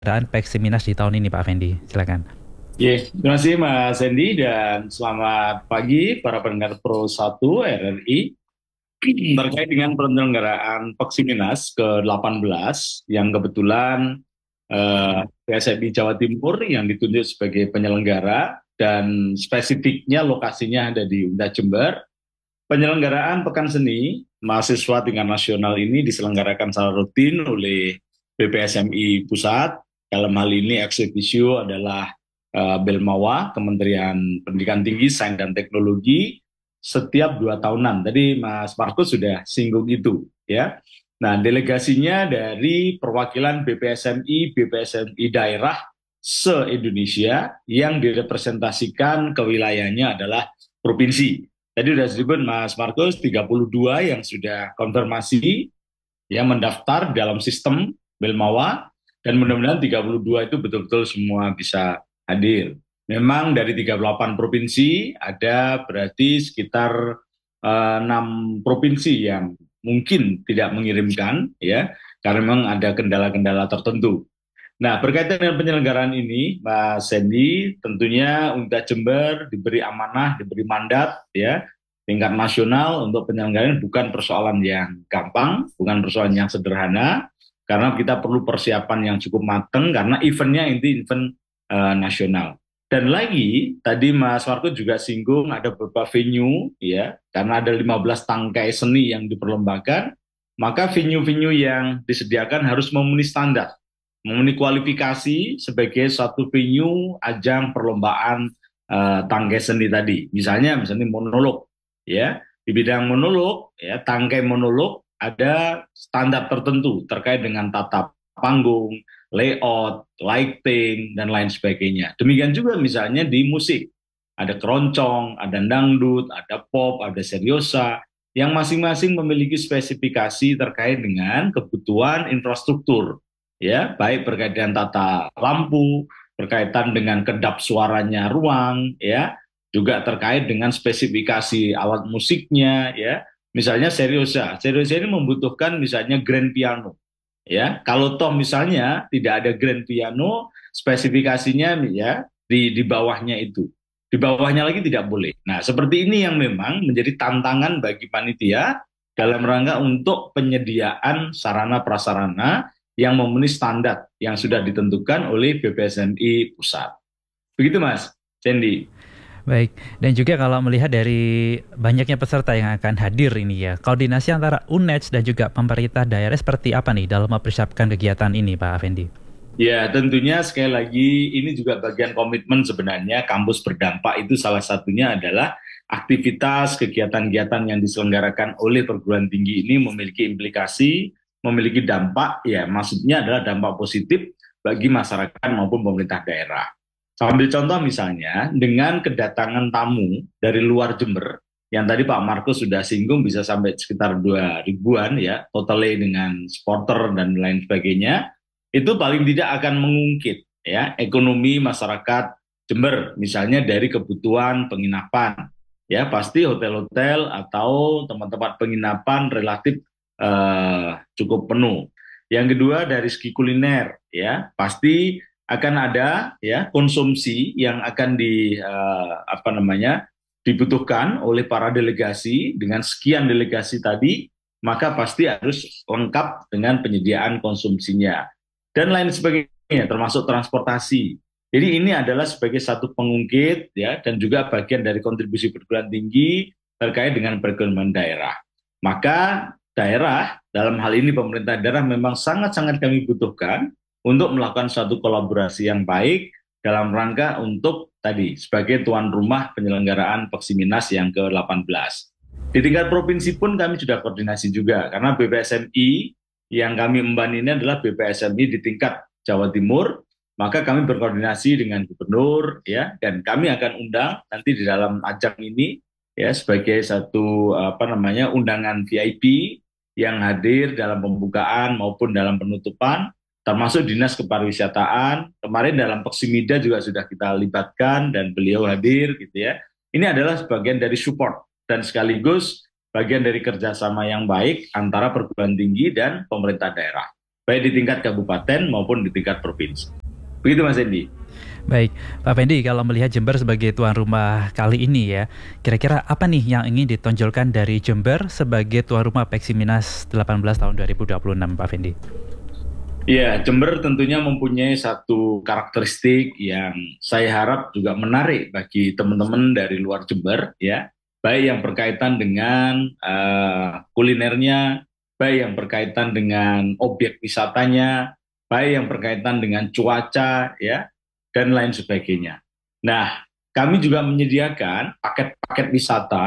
penyelenggaraan Peksiminas di tahun ini, Pak Fendi? Silakan. Terima kasih Mas Hendy dan selamat pagi para pendengar Pro 1 RRI terkait dengan penyelenggaraan Peksiminas ke-18 yang kebetulan PSMI Jawa Timur yang ditunjuk sebagai penyelenggara dan spesifiknya lokasinya ada di Unta Jember. Penyelenggaraan Pekan Seni mahasiswa tingkat nasional ini diselenggarakan secara rutin oleh BPSMI Pusat. Dalam hal ini eksebisio adalah Belmawa, Kementerian Pendidikan Tinggi, Sains dan Teknologi, setiap 2 tahunan. Tadi Mas Markus sudah singgung itu, ya. Nah, delegasinya dari perwakilan BPSMI daerah se-Indonesia yang direpresentasikan ke wilayahnya adalah provinsi. Tadi sudah disebut Mas Markus 32 yang sudah konfirmasi yang mendaftar dalam sistem Belmawa dan mudah-mudahan 32 itu betul-betul semua bisa hadir. Memang dari 38 provinsi ada berarti sekitar 6 provinsi yang mungkin tidak mengirimkan ya karena memang ada kendala-kendala tertentu. Nah, berkaitan dengan penyelenggaraan ini, Mas Sandy, tentunya Unta Jember diberi amanah, diberi mandat, ya, tingkat nasional untuk penyelenggaraan bukan persoalan yang gampang, bukan persoalan yang sederhana, karena kita perlu persiapan yang cukup matang, karena eventnya ini event nasional. Dan lagi, tadi Mas Marco juga singgung ada beberapa venue, ya, karena ada 15 tangkai seni yang diperlombakan, maka venue-venue yang disediakan harus memenuhi standar memenuhi kualifikasi sebagai suatu venue ajang perlombaan tangkai seni tadi. Misalnya monolog, ya di bidang monolog, ya tangkai monolog ada standar tertentu terkait dengan tata panggung, layout, lighting dan lain sebagainya. Demikian juga misalnya di musik, ada keroncong, ada dangdut, ada pop, ada seriosa, yang masing-masing memiliki spesifikasi terkait dengan kebutuhan infrastruktur ya, baik berkaitan tata lampu, berkaitan dengan kedap suaranya ruang, ya, juga terkait dengan spesifikasi alat musiknya, ya. Misalnya seriosa, seriosa ini membutuhkan misalnya grand piano, ya. Kalau toh misalnya tidak ada grand piano, spesifikasinya ya di bawahnya itu. Di bawahnya lagi tidak boleh. Nah, seperti ini yang memang menjadi tantangan bagi panitia dalam rangka untuk penyediaan sarana prasarana yang memenuhi standar yang sudah ditentukan oleh BPSMI pusat. Begitu Mas, Sandy. Baik, dan juga kalau melihat dari banyaknya peserta yang akan hadir ini ya, koordinasi antara UNED dan juga pemerintah daerah seperti apa nih dalam mempersiapkan kegiatan ini, Pak Fendi? Ya, tentunya sekali lagi ini juga bagian komitmen sebenarnya kampus berdampak itu salah satunya adalah aktivitas kegiatan-kegiatan yang diselenggarakan oleh perguruan tinggi ini memiliki implikasi, memiliki dampak, ya maksudnya adalah dampak positif bagi masyarakat maupun pemerintah daerah. Saya ambil contoh misalnya dengan kedatangan tamu dari luar Jember yang tadi Pak Markus sudah singgung bisa sampai sekitar 2 ribuan ya, totalnya dengan supporter dan lain sebagainya itu paling tidak akan mengungkit ya ekonomi masyarakat Jember misalnya dari kebutuhan penginapan ya pasti hotel-hotel atau tempat-tempat penginapan relatif cukup penuh. Yang kedua dari segi kuliner ya pasti akan ada ya konsumsi yang akan apa namanya dibutuhkan oleh para delegasi dengan sekian delegasi tadi maka pasti harus lengkap dengan penyediaan konsumsinya dan lain sebagainya, termasuk transportasi. Jadi ini adalah sebagai satu pengungkit ya dan juga bagian dari kontribusi perguruan tinggi terkait dengan perekonomian daerah. Maka daerah dalam hal ini pemerintah daerah memang sangat-sangat kami butuhkan untuk melakukan suatu kolaborasi yang baik dalam rangka untuk tadi sebagai tuan rumah penyelenggaraan Peksiminas yang ke-18. Di tingkat provinsi pun kami sudah koordinasi juga karena BPSMI yang kami emban ini adalah BPSMI di tingkat Jawa Timur, maka kami berkoordinasi dengan gubernur ya dan kami akan undang nanti di dalam ajang ini ya sebagai satu apa namanya undangan VIP yang hadir dalam pembukaan maupun dalam penutupan termasuk Dinas Kepariwisataan. Kemarin dalam Peksimida juga sudah kita libatkan dan beliau hadir gitu ya. Ini adalah sebagian dari support dan sekaligus bagian dari kerjasama yang baik antara perguruan tinggi dan pemerintah daerah. baik di tingkat kabupaten maupun di tingkat provinsi. Begitu Mas Hendy. Baik, Pak Fendi, kalau melihat Jember sebagai tuan rumah kali ini ya, kira-kira apa nih yang ingin ditonjolkan dari Jember sebagai tuan rumah Peksiminas 18 tahun 2026, Pak Fendi? Ya, Jember tentunya mempunyai satu karakteristik yang saya harap juga menarik bagi teman-teman dari luar Jember, ya. Baik yang berkaitan dengan kulinernya, baik yang berkaitan dengan objek wisatanya, baik yang berkaitan dengan cuaca, ya, dan lain sebagainya. Nah, kami juga menyediakan paket-paket wisata